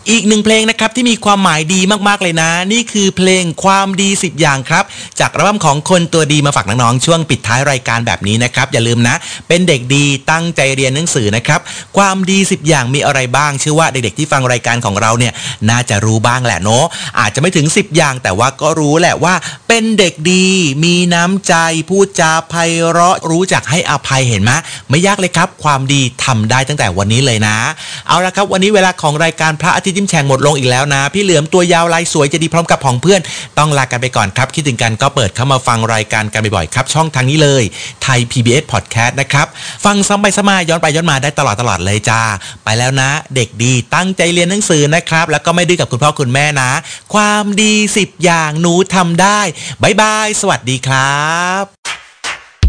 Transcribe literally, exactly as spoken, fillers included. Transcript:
อีกหนึ่งเพลงนะครับที่มีความหมายดีมากๆเลยนะนี่คือเพลงความดีสิบอย่างครับจากอัลบั้มของคนตัวดีมาฝากน้องๆช่วงปิดท้ายรายการแบบนี้นะครับอย่าลืมนะเป็นเด็กดีตั้งใจเรียนหนังสือนะครับความดีสิบอย่างมีอะไรบ้างเชื่อว่าเด็กๆที่ฟังรายการของเราเนี่ยน่าจะรู้บ้างแหละเนาะอาจจะไม่ถึงสิบอย่างแต่ว่าก็รู้แหละว่าเป็นเด็กดีมีน้ำใจพูดจาไพเราะรู้จักให้อภัยเห็นไหมไม่ยากเลยครับความดีทำได้ตั้งแต่วันนี้เลยนะเอาละครับวันนี้เวลาของรายการพระอาทิตย์ยิ้มแฉ่งหมดลงอีกแล้วนะพี่เหลือมตัวยาวลายสวยจะดีพร้อมกับของเพื่อนต้องลากันไปก่อนครับคิดถึงกันก็เปิดเข้ามาฟังรายการกันบ่อยๆครับช่องทางนี้เลยไทย พี บี เอส Podcast นะครับฟังซ้ำไปซ้ำมาย้อนไปย้อนมาได้ตลอดตลอดเลยจ้าไปแล้วนะเด็กดีตั้งใจเรียนหนังสือนะครับแล้วก็ไม่ดื้อกับคุณพ่อคุณแม่นะความดีสิบอย่างหนูทำได้บ๊ายบายสวัสดีครับ